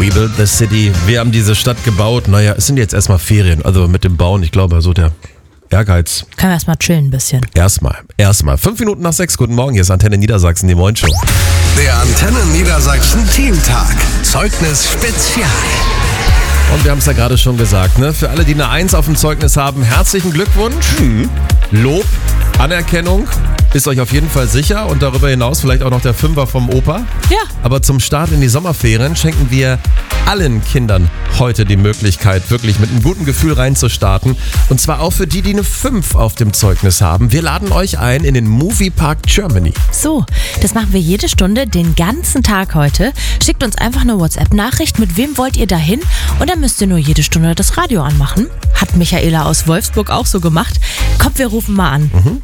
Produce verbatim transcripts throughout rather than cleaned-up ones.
We build the city. Wir haben diese Stadt gebaut. Naja, es sind jetzt erstmal Ferien. Also mit dem Bauen, ich glaube, so der Ehrgeiz. Können wir erstmal chillen ein bisschen. Erstmal, erstmal. Fünf Minuten nach sechs. Guten Morgen, hier ist Antenne Niedersachsen, die Moin Show. Der Antenne Niedersachsen Teamtag. Zeugnis Spezial. Und wir haben es ja gerade schon gesagt, ne? Für alle, die eine Eins auf dem Zeugnis haben, herzlichen Glückwunsch. Mhm. Lob, Anerkennung ist euch auf jeden Fall sicher und darüber hinaus vielleicht auch noch der Fünfer vom Opa. Ja. Aber zum Start in die Sommerferien schenken wir allen Kindern heute die Möglichkeit, wirklich mit einem guten Gefühl reinzustarten. Und zwar auch für die, die eine fünf auf dem Zeugnis haben. Wir laden euch ein in den Moviepark Germany. So, das machen wir jede Stunde, den ganzen Tag heute. Schickt uns einfach eine WhatsApp-Nachricht, mit wem wollt ihr dahin? Und dann müsst ihr nur jede Stunde das Radio anmachen. Hat Michaela aus Wolfsburg auch so gemacht. Kommt, wir rufen mal an. Mhm.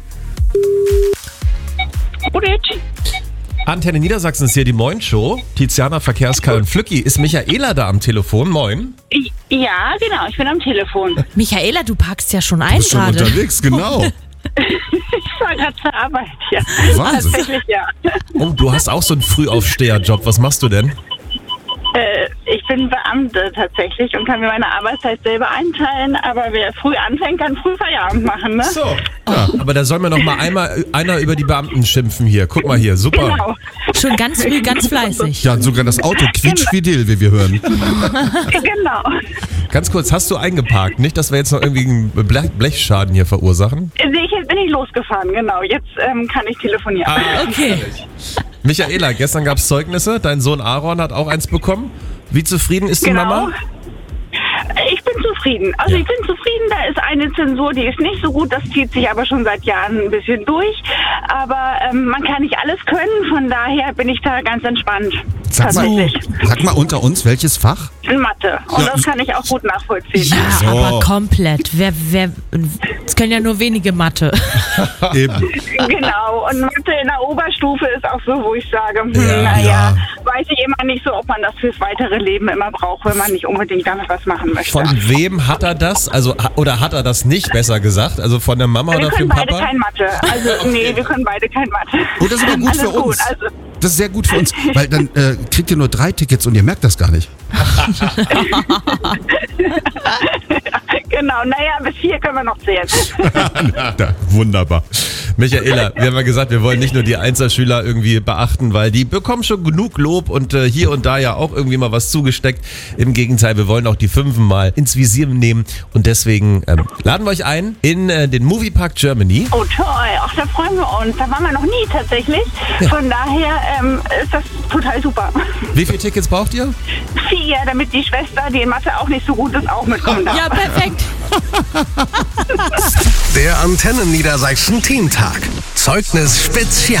Antenne Niedersachsen ist hier die Moin Show. Tiziana, Verkehrskai und Flücki. Ist Michaela da am Telefon? Moin. Ja, genau, ich bin am Telefon. Michaela, du packst ja schon ein bist schon gerade. unterwegs, genau. Ich war gerade zur Arbeit, ja. Wahnsinn. Tatsächlich, ja. Oh, du hast auch so einen Frühaufsteherjob. Was machst du denn? Äh, ich bin Beamte tatsächlich und kann mir meine Arbeitszeit selber einteilen, aber wer früh anfängt, kann früh Feierabend machen, ne? So. Ja, aber da soll mir noch mal einmal einer über die Beamten schimpfen hier. Guck mal hier, super. Genau. Schon ganz früh, ganz fleißig. Ja, und sogar das Auto quietschfidel, wie wir hören. Genau. Ganz kurz, hast du eingeparkt? Nicht, dass wir jetzt noch irgendwie einen Blech- Blechschaden hier verursachen? Nee, ich bin nicht losgefahren, genau. Jetzt ähm, kann ich telefonieren. Ah, Okay. Michaela, gestern gab es Zeugnisse. Dein Sohn Aaron hat auch eins bekommen. Wie zufrieden ist die Genau. Mama? Ich bin zufrieden. Also Ja. ich bin zufrieden, da ist eine Zensur, die ist nicht so gut, das zieht sich aber schon seit Jahren ein bisschen durch. Aber ähm, man kann nicht alles können, von daher bin ich da ganz entspannt. Sag mal, Tatsächlich. sag mal unter uns, welches Fach? In Mathe. Und Ja. das kann ich auch gut nachvollziehen. Ja, So. aber komplett. Wer, wer, es können ja nur wenige Mathe. Eben. Genau. Und Mathe in der Oberstufe ist auch so, wo ich sage, hm, Ja, naja, ja. weiß ich immer nicht so, ob man das fürs weitere Leben immer braucht, wenn man nicht unbedingt damit was machen möchte. Von wem hat er das? Also ha- oder hat er das nicht, besser gesagt? Also von der Mama wir oder können vom beide Papa? kein Mathe. Also nee, wir können beide kein Mathe. Oh, das ist aber gut Alles für uns. Gut, also, Das ist sehr gut für uns, weil dann äh, kriegt ihr nur drei Tickets und ihr merkt das gar nicht. genau, naja, bis vier können wir noch zählen. Na, da, wunderbar. Michaela, wir haben ja gesagt, wir wollen nicht nur die Einzelschüler irgendwie beachten, weil die bekommen schon genug Lob und äh, hier und da ja auch irgendwie mal was zugesteckt. Im Gegenteil, wir wollen auch die Fünfen mal ins Visier nehmen und deswegen ähm, laden wir euch ein in äh, den Moviepark Germany. Oh toll, ach, da freuen wir uns. Da waren wir noch nie tatsächlich. Von daher ähm, ist das total super. Wie viele Tickets braucht ihr? Vier, damit die Schwester, die in Mathe auch nicht so gut ist, auch mitkommen darf. Ja, perfekt. Der Antenne Niedersachsen Teamtag. Zeugnis Spezial.